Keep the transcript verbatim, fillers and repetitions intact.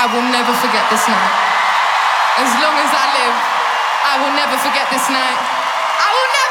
I will never forget this night. As long as I live, I will never forget this night. I will never